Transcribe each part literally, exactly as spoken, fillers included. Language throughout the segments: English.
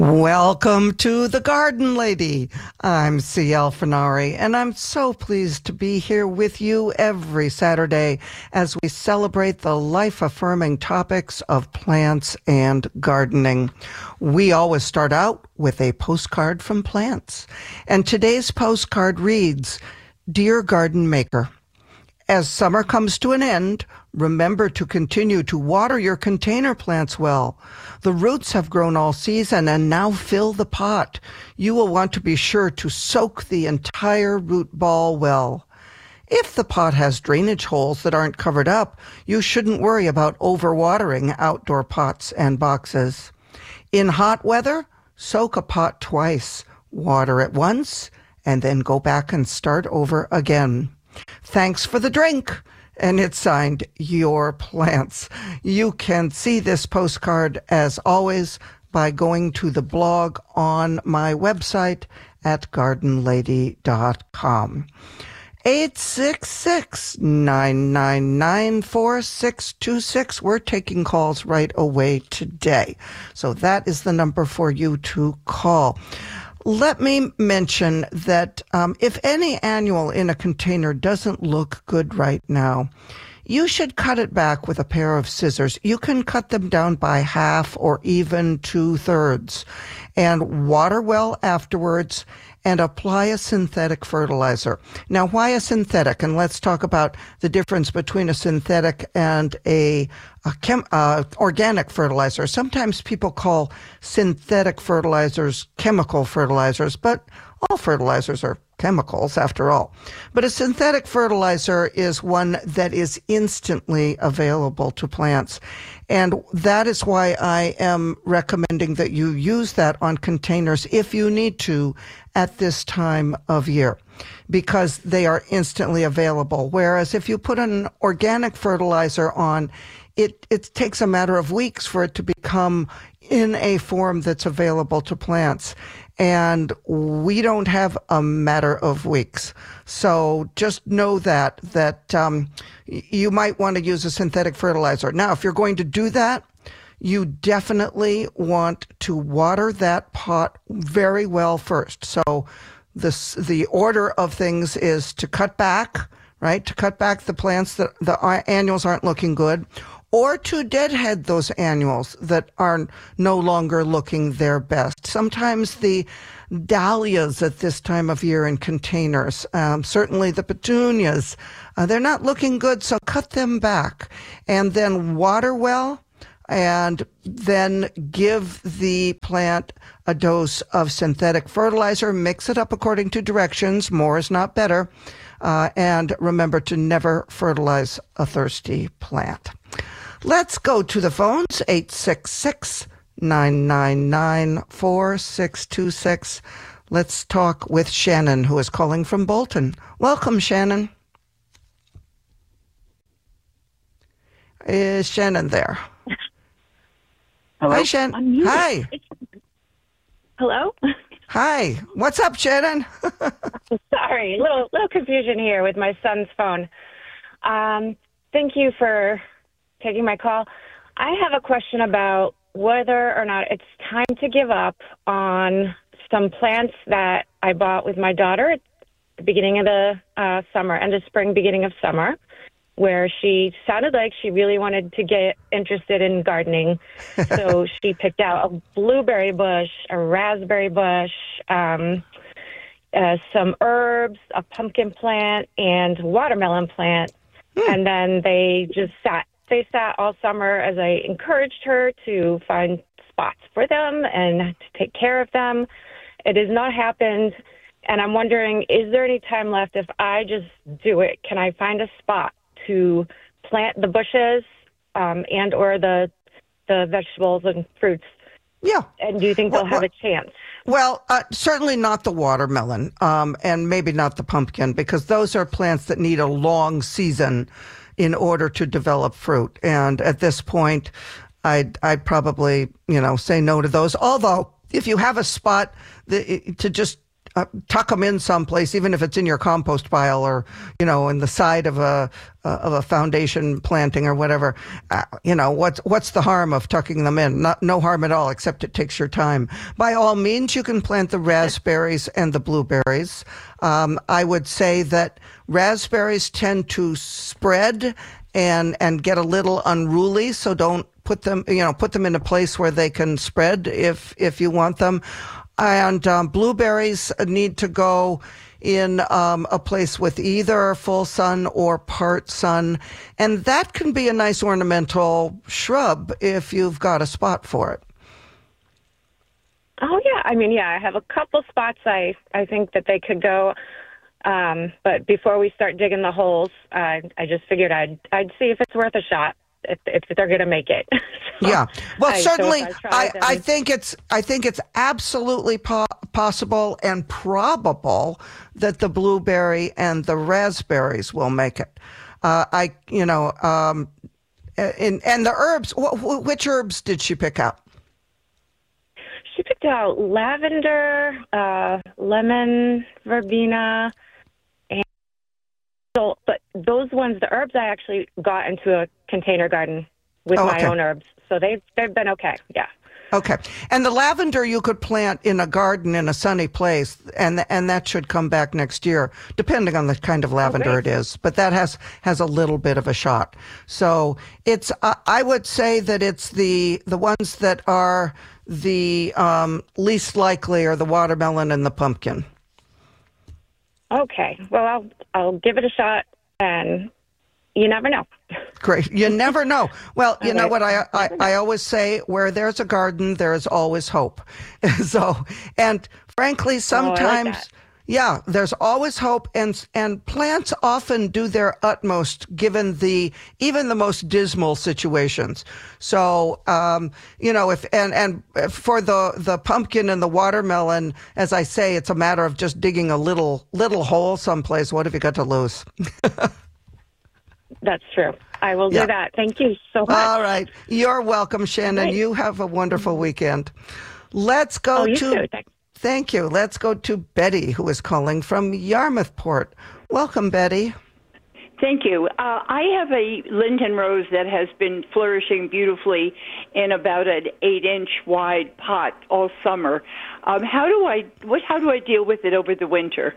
Welcome to The Garden Lady. I'm C L Finari, and I'm so pleased to be here with you every Saturday as we celebrate the life-affirming topics of plants and gardening. We always start out with a postcard from plants, and today's postcard reads, Dear Garden Maker, as summer comes to an end, remember to continue to water your container plants well. The roots have grown all season and now fill the pot. You will want to be sure to soak the entire root ball well. If the pot has drainage holes that aren't covered up, you shouldn't worry about overwatering outdoor pots and boxes. In hot weather, soak a pot twice, water it once, and then go back and start over again. Thanks for the drink. And it's signed Your Plants. You can see this postcard, as always, by going to the blog on my website at garden lady dot com. eight six six, nine nine nine, four six two six. We're taking calls right away today. So that is the number for you to call. Let me mention that um, if any annual in a container doesn't look good right now, you should cut it back with a pair of scissors. You can cut them down by half or even two-thirds and water well afterwards and apply a synthetic fertilizer. Now, why a synthetic? And let's talk about the difference between a synthetic and a, a chem, uh, organic fertilizer. Sometimes people call synthetic fertilizers chemical fertilizers, but all fertilizers are chemicals after all. But a synthetic fertilizer is one that is instantly available to plants. And that is why I am recommending that you use that on containers if you need to at this time of year, because they are instantly available. Whereas if you put an organic fertilizer on, it, it takes a matter of weeks for it to become in a form that's available to plants. And we don't have a matter of weeks. So just know that, that um, you might want to use a synthetic fertilizer. Now, if you're going to do that, you definitely want to water that pot very well first. So this, the order of things is to cut back, right? To cut back the plants that the annuals aren't looking good, or to deadhead those annuals that are no longer looking their best. Sometimes the dahlias at this time of year in containers, um, certainly the petunias, uh, they're not looking good, so cut them back. And then water well, and then give the plant a dose of synthetic fertilizer. Mix it up according to directions. More is not better. Uh, and remember to never fertilize a thirsty plant. Let's go to the phones, eight six six, nine nine nine, four six two six. Let's talk with Shannon, who is calling from Bolton. Welcome, Shannon. Is Shannon there? Hello? Hi, Shannon. Hi. Hello? Hi. What's up, Shannon? Sorry, little little confusion here with my son's phone. Um, thank you for taking my call. I have a question about whether or not it's time to give up on some plants that I bought with my daughter at the beginning of the uh, summer, end of spring, beginning of summer, where she sounded like she really wanted to get interested in gardening. So she picked out a blueberry bush, a raspberry bush, um, uh, some herbs, a pumpkin plant, and watermelon plant. Hmm. And then they just sat. They sat all summer as I encouraged her to find spots for them and to take care of them. It has not happened. And I'm wondering, is there any time left if I just do it? Can I find a spot to plant the bushes um, and or the the vegetables and fruits? Yeah. And do you think they'll well, have a chance? Well, uh, certainly not the watermelon um, and maybe not the pumpkin, because those are plants that need a long season in order to develop fruit. And at this point, I'd, I'd probably, you know, say no to those. Although, if you have a spot that, to just uh, tuck them in someplace, even if it's in your compost pile or, you know, in the side of a uh, of a foundation planting or whatever. Uh, you know, what's what's the harm of tucking them in? Not, no harm at all, except it takes your time. By all means, you can plant the raspberries and the blueberries. Um, I would say that raspberries tend to spread and and get a little unruly, so don't put them, you know, put them in a place where they can spread if if you want them. And um, blueberries need to go in um, a place with either full sun or part sun. And that can be a nice ornamental shrub if you've got a spot for it. Oh, yeah. I mean, yeah, I have a couple spots I, I think that they could go. Um, but before we start digging the holes, uh, I just figured I'd, I'd see if it's worth a shot. If, if they're going to make it. So, yeah. Well, I, certainly, so I, I, then... I think it's I think it's absolutely po- possible and probable that the blueberry and the raspberries will make it. Uh, I, you know, um, and, and the herbs, wh- which herbs did she pick out? She picked out lavender, uh, lemon, verbena, So, but those ones, the herbs, I actually got into a container garden with oh, my okay. own herbs. So they've, they've been okay. Yeah. Okay. And the lavender you could plant in a garden in a sunny place, and and that should come back next year, depending on the kind of lavender oh, it is. But that has, has a little bit of a shot. So it's, uh, I would say that it's the, the ones that are the um, least likely are the watermelon and the pumpkin. Okay. Well, I'll I'll give it a shot, and you never know. Great. You never know. Well, you All know right. what I, I I always say, where there's a garden, there is always hope. So, and frankly, sometimes, oh, I like that. yeah, there's always hope, and and plants often do their utmost given the even the most dismal situations. So, um, you know, if and and for the the pumpkin and the watermelon, as I say, it's a matter of just digging a little little hole someplace. What have you got to lose? That's true. I will Yeah. do that. Thank you so much. All right. You're welcome, Shannon. Right. You have a wonderful weekend. Let's go Oh, you to too. Thanks. Thank you. Let's go to Betty, who is calling from Yarmouthport. Welcome, Betty. Thank you. Uh, I have a linden rose that has been flourishing beautifully in about an eight-inch wide pot all summer. Um, how do I what? How do I deal with it over the winter?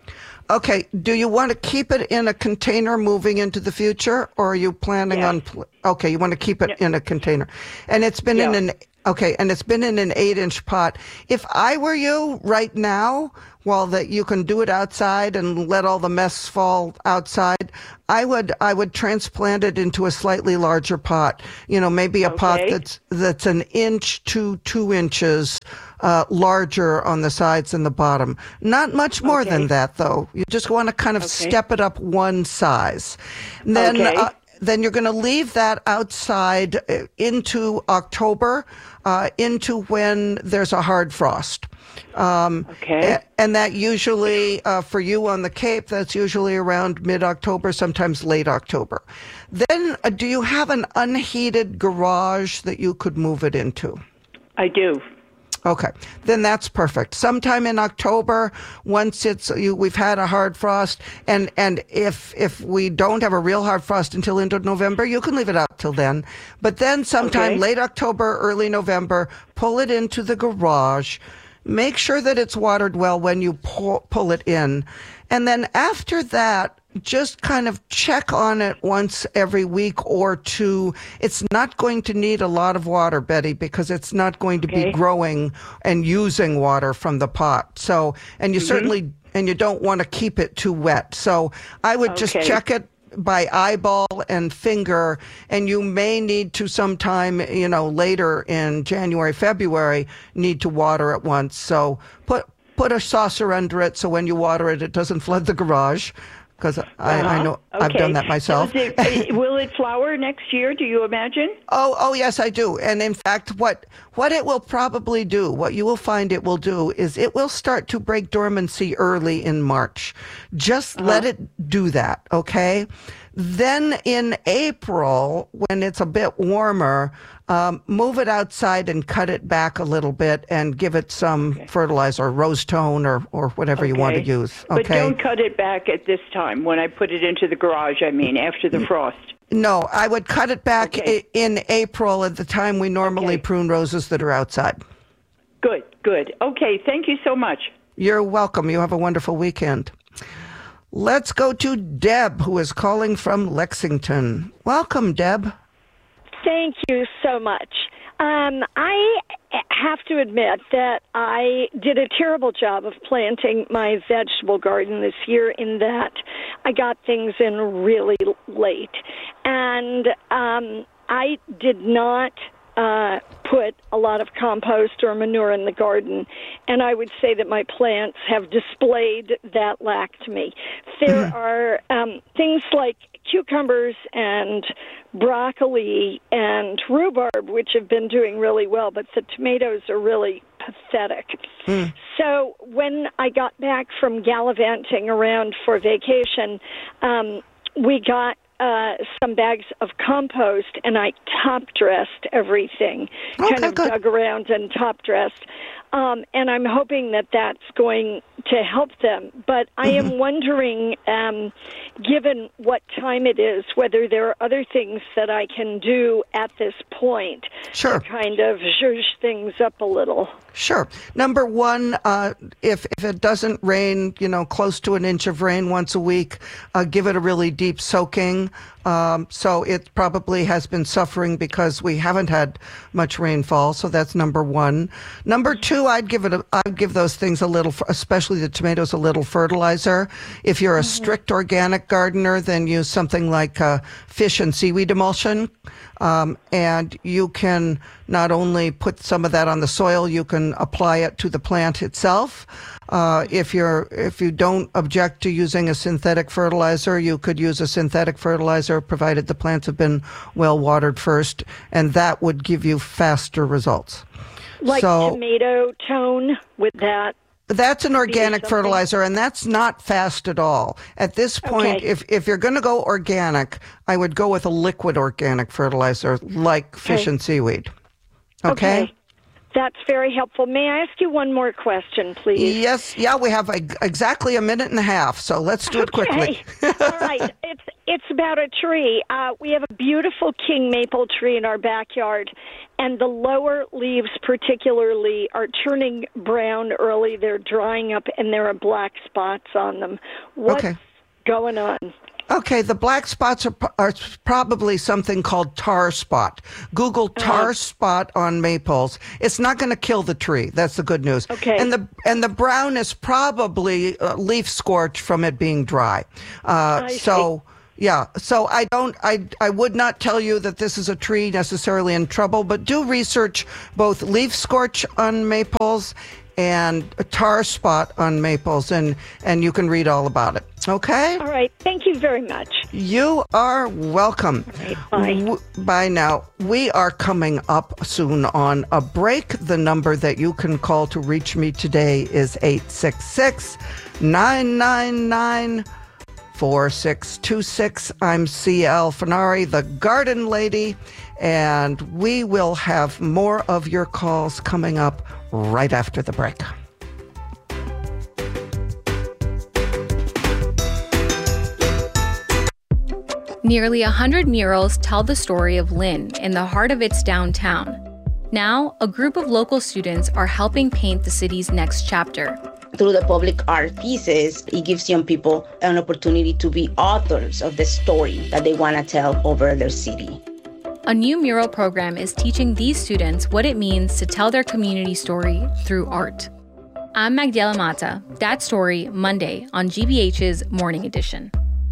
Okay. Do you want to keep it in a container moving into the future, or are you planning Yes. on? Pl- okay, you want to keep it No. in a container, and it's been in Yeah. an okay, and it's been in an eight-inch pot. If I were you right now, while that you can do it outside and let all the mess fall outside, I would I would transplant it into a slightly larger pot. You know, maybe a pot Okay. that's that's an inch to two inches uh, larger on the sides and the bottom. Not much more Okay. than that, though. You just want to kind of Okay. step it up one size. And then. Okay. Uh, then you're going to leave that outside uh, into October, uh, into when there's a hard frost. Um, Okay. a- And that usually, uh, for you on the Cape, that's usually around mid-October, sometimes late October. Then, uh, do you have an unheated garage that you could move it into? I do. Okay, then that's perfect. Sometime in October, once it's you, we've had a hard frost, and and if if we don't have a real hard frost until into November, you can leave it out till then. But then sometime Okay. late October, early November, pull it into the garage. Make sure that it's watered well when you pull, pull it in, and then after that, just kind of check on it once every week or two. It's not going to need a lot of water, Betty, because it's not going to Okay. be growing and using water from the pot. So, and you Mm-hmm. certainly, and you don't want to keep it too wet. So I would just Okay. check it by eyeball and finger, and you may need to sometime, you know, later in January, February, need to water it once. So put, put a saucer under it so when you water it, it doesn't flood the garage. Because I, I Uh-huh. know I've Okay. done that myself. So is it, will it flower next year, do you imagine? Oh, oh yes, I do. And in fact, what what it will probably do, what you will find it will do, is it will start to break dormancy early in March. Just let it do that, okay? Then in April, when it's a bit warmer, um, move it outside and cut it back a little bit and give it some okay. fertilizer, rose tone or, or whatever okay. you want to use. Okay? But don't cut it back at this time, when I put it into the garage, I mean, after the frost. No, I would cut it back okay. in April at the time we normally okay. prune roses that are outside. Good, good. Okay, thank you so much. You're welcome. You have a wonderful weekend. Let's go to Deb, who is calling from Lexington. Welcome, Deb. Thank you so much. Um, I have to admit that I did a terrible job of planting my vegetable garden this year in that I got things in really late. And um, I did not uh, put a lot of compost or manure in the garden. And I would say that my plants have displayed that lack to me. There mm-hmm. are um, things like cucumbers and broccoli and rhubarb, which have been doing really well, but the tomatoes are really pathetic. Mm. So when I got back from gallivanting around for vacation, um, we got uh, some bags of compost, and I top-dressed everything, okay, kind of good. dug around and top-dressed. Um, and I'm hoping that that's going to help them. But I mm-hmm. am wondering, um, given what time it is, whether there are other things that I can do at this point sure. to kind of zhuzh things up a little. Sure. Number one, uh, if if it doesn't rain, you know, close to an inch of rain once a week, uh, give it a really deep soaking. Um, so it probably has been suffering because we haven't had much rainfall. So that's number one. Number two, I'd give it. A, I'd give those things a little, especially the tomatoes, a little fertilizer. If you're a mm-hmm. strict organic gardener, then use something like uh, fish and seaweed emulsion. Um, and you can not only put some of that on the soil, you can apply it to the plant itself. Uh, if you're if you don't object to using a synthetic fertilizer, you could use a synthetic fertilizer, provided the plants have been well watered first, and that would give you faster results. Like so, tomato tone with that. That's an organic fertilizer, and that's not fast at all. At this point, okay. if, if you're going to go organic, I would go with a liquid organic fertilizer like fish okay. and seaweed. Okay? Okay. That's very helpful. May I ask you one more question, please? Yes. Yeah, we have a, exactly a minute and a half, so let's do it quickly. All right. It's it's about a tree. Uh, we have a beautiful king maple tree in our backyard, and the lower leaves particularly are turning brown early. They're drying up, and there are black spots on them. What's okay. going on? Okay, the black spots are, are probably something called tar spot. Google tar uh-huh. spot on maples. It's not going to kill the tree. That's the good news. Okay. And the and the brown is probably uh, leaf scorch from it being dry. Uh, I so. see. Yeah, so I don't, I, I would not tell you that this is a tree necessarily in trouble, but do research both leaf scorch on maples and a tar spot on maples, and, and you can read all about it. Okay? All right. Thank you very much. You are welcome. All right. Bye. W- bye now. We are coming up soon on a break. The number that you can call to reach me today is eight six six, nine nine nine, four six two six. I'm C L Finari, the Garden Lady, and we will have more of your calls coming up right after the break. Nearly a hundred murals tell the story of Lynn in the heart of its downtown. Now, a group of local students are helping paint the city's next chapter. Through the public art pieces, it gives young people an opportunity to be authors of the story that they want to tell over their city. A new mural program is teaching these students what it means to tell their community story through art. I'm Magdiela Mata. That Story, Monday on G B H's Morning Edition.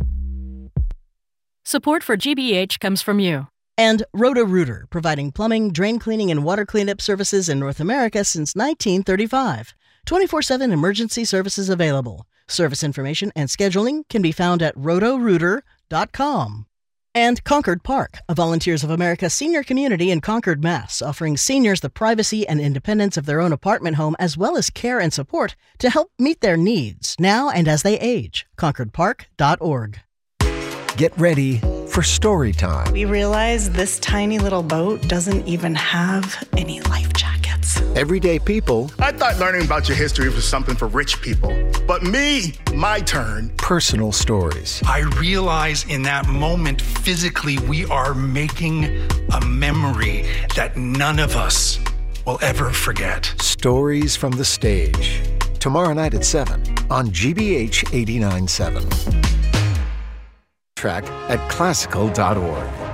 Support for G B H comes from you. And Roto-Rooter, providing plumbing, drain cleaning, and water cleanup services in North America since nineteen thirty-five. twenty-four seven emergency services available. Service information and scheduling can be found at roto rooter dot com. And Concord Park, a Volunteers of America senior community in Concord, Mass., offering seniors the privacy and independence of their own apartment home as well as care and support to help meet their needs now and as they age. concord park dot org. Get ready for story time. We realized this tiny little boat doesn't even have any life jackets. Everyday people. I thought learning about your history was something for rich people. But me, my turn. Personal stories. I realize in that moment, physically, we are making a memory that none of us will ever forget. Stories from the stage. Tomorrow night at seven on G B H eighty-nine point seven. Track at classical dot org.